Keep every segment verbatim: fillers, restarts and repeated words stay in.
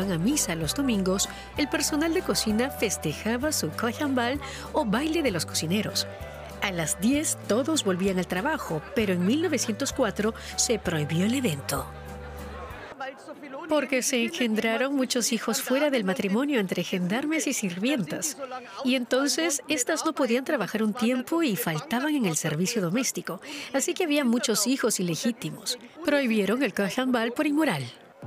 iban a misa los domingos, el personal de cocina festejaba su Kuchenball o baile de los cocineros. A las diez todos volvían al trabajo, pero en mil novecientos cuatro se prohibió el evento. Porque se engendraron muchos hijos fuera del matrimonio entre gendarmes y sirvientas. Y entonces, estas no podían trabajar un tiempo y faltaban en el servicio doméstico. Así que había muchos hijos ilegítimos. Prohibieron el Kuchenball por inmoral.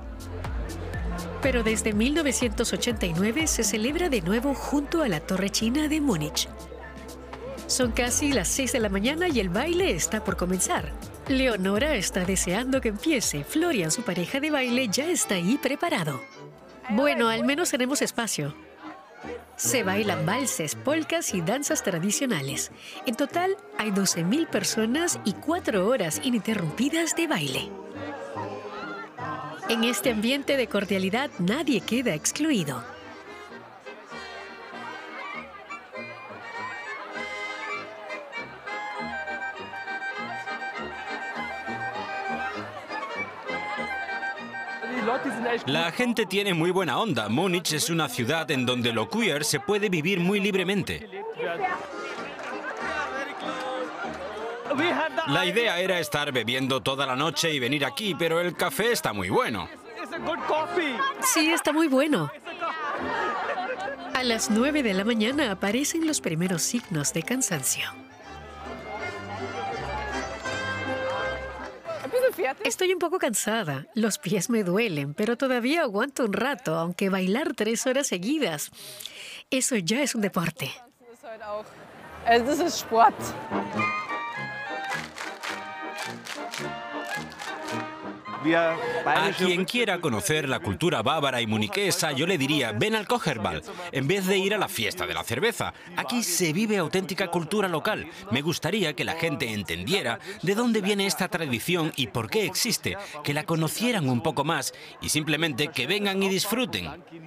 Pero desde mil novecientos ochenta y nueve se celebra de nuevo junto a la Torre China de Múnich. Son casi las seis de la mañana y el baile está por comenzar. Leonora está deseando que empiece. Florian, su pareja de baile, ya está ahí preparado. Bueno, al menos tenemos espacio. Se bailan valses, polcas y danzas tradicionales. En total, hay doce mil personas y cuatro horas ininterrumpidas de baile. En este ambiente de cordialidad, nadie queda excluido. La gente tiene muy buena onda. Múnich es una ciudad en donde lo queer se puede vivir muy libremente. La idea era estar bebiendo toda la noche y venir aquí, pero el café está muy bueno. Sí, está muy bueno. A las nueve de la mañana aparecen los primeros signos de cansancio. Estoy un poco cansada, los pies me duelen, pero todavía aguanto un rato, aunque bailar tres horas seguidas, eso ya es un deporte. A quien quiera conocer la cultura bávara y muniquesa, yo le diría, ven al Kuchenball, en vez de ir a la fiesta de la cerveza. Aquí se vive auténtica cultura local. Me gustaría que la gente entendiera de dónde viene esta tradición y por qué existe, que la conocieran un poco más y simplemente que vengan y disfruten.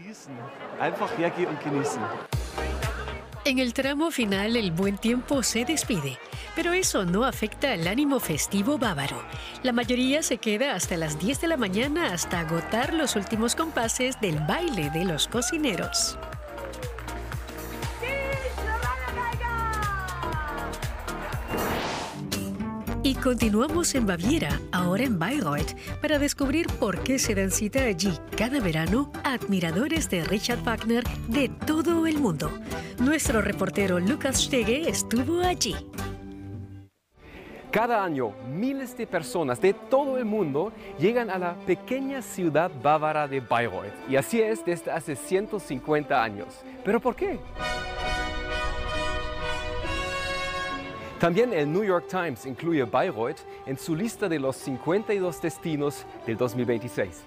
En el tramo final, el buen tiempo se despide, pero eso no afecta al ánimo festivo bávaro. La mayoría se queda hasta las diez de la mañana hasta agotar los últimos compases del baile de los cocineros. Y continuamos en Baviera, ahora en Bayreuth, para descubrir por qué se dan cita allí cada verano admiradores de Richard Wagner de todo el mundo. Nuestro reportero Lukas Stege estuvo allí. Cada año, miles de personas de todo el mundo llegan a la pequeña ciudad bávara de Bayreuth. Y así es desde hace ciento cincuenta años. ¿Pero por qué? También el New York Times incluye Bayreuth en su lista de los cincuenta y dos destinos del dos mil veintiséis.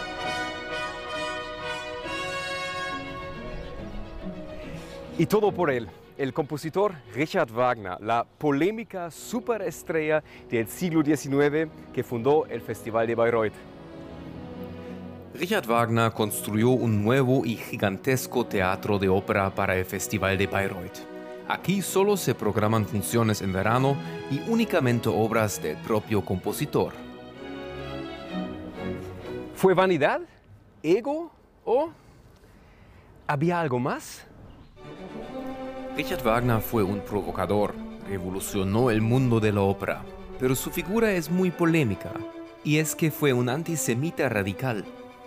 Y todo por él, el compositor Richard Wagner, la polémica superestrella del siglo diecinueve que fundó el Festival de Bayreuth. Richard Wagner construyó un nuevo y gigantesco teatro de ópera para el Festival de Bayreuth. Aquí solo se programan funciones en verano y únicamente obras del propio compositor. ¿Fue vanidad? ¿Ego? ¿O había algo más? Richard Wagner fue un provocador, revolucionó el mundo de la ópera, pero su figura es muy polémica, y es que fue un antisemita radical.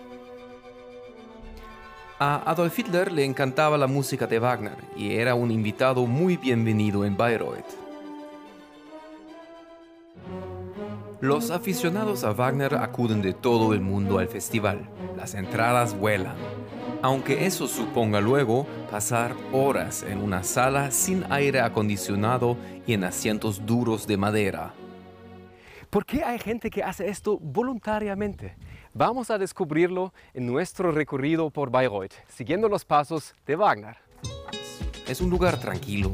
A Adolf Hitler le encantaba la música de Wagner y era un invitado muy bienvenido en Bayreuth. Los aficionados a Wagner acuden de todo el mundo al festival. Las entradas vuelan, aunque eso suponga luego pasar horas en una sala sin aire acondicionado y en asientos duros de madera. ¿Por qué hay gente que hace esto voluntariamente? Vamos a descubrirlo en nuestro recorrido por Bayreuth, siguiendo los pasos de Wagner. Es un lugar tranquilo.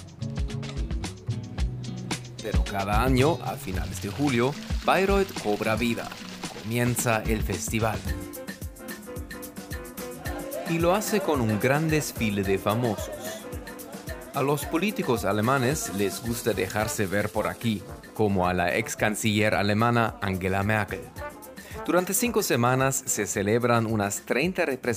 Pero cada año, a finales de julio, Bayreuth cobra vida. Comienza el festival. Y lo hace con un gran desfile de famosos. A los políticos alemanes les gusta dejarse ver por aquí, como a la ex canciller alemana Angela Merkel. Durante cinco semanas se celebran unas treinta representaciones